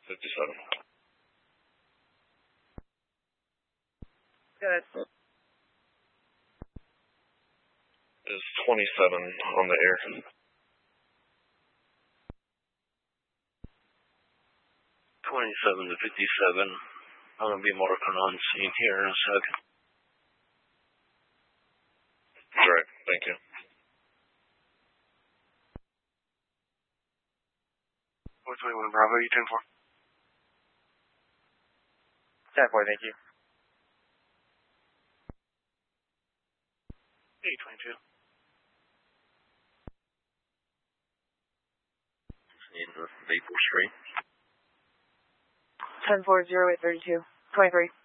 57. Good. Is 27 on the air. 27 to 57. I'm going to be marking on scene here in a second. Right, thank you. 421 Bravo, you 10-4. 10-4, thank you. 822. In Maple Street. 10-4, 0832. 23.